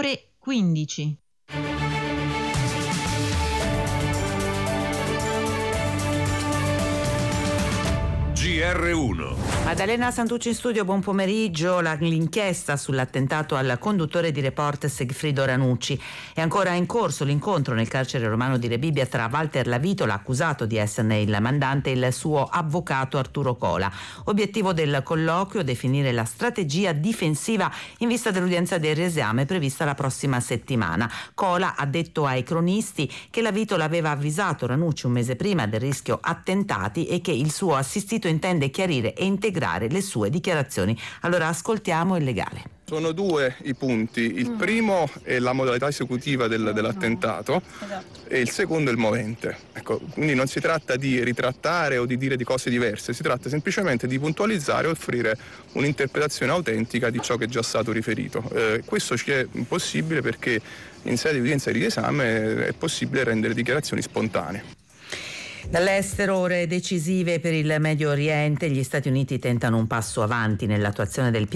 ore 15. GR1. Maddalena Santucci in studio, buon pomeriggio. L'inchiesta sull'attentato al conduttore di Report Segfrido Ranucci. È ancora in corso l'incontro nel carcere romano di Rebibbia tra Walter Lavitola, accusato di esserne il mandante, e il suo avvocato Arturo Cola. Obiettivo del colloquio: definire la strategia difensiva in vista dell'udienza del riesame prevista la prossima settimana. Cola ha detto ai cronisti che Lavitola aveva avvisato Ranucci un mese prima del rischio attentati e che il suo assistito intende chiarire e integrare le sue dichiarazioni. Allora ascoltiamo il legale. Sono due i punti. Il primo è la modalità esecutiva dell'attentato e il secondo è il movente. Ecco, quindi non si tratta di ritrattare o di dire di cose diverse, si tratta semplicemente di puntualizzare e offrire un'interpretazione autentica di ciò che è già stato riferito. Questo ci è possibile perché in sede di udienza di riesame è possibile rendere dichiarazioni spontanee. Dall'estero, ore decisive per il Medio Oriente. Gli Stati Uniti tentano un passo avanti nell'attuazione del